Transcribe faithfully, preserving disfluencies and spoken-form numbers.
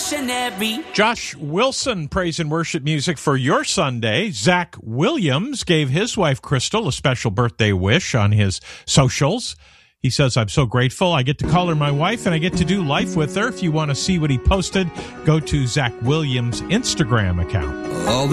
revolutionary. Josh Wilson, praise and worship music for your Sunday. Zach Williams gave his wife, Crystal, a special birthday wish on his socials. He says, I'm so grateful. I get to call her my wife, and I get to do life with her. If you want to see what he posted, go to Zach Williams' Instagram account. All